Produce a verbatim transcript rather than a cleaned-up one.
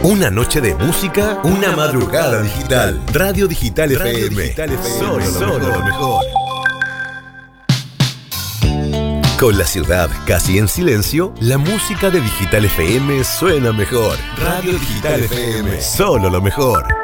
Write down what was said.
Una noche de música, una madrugada digital. Radio Digital F M. Radio Digital F M. Solo, solo lo mejor. Con la ciudad casi en silencio, la música de Digital F M suena mejor. Radio Digital F M. Solo lo mejor.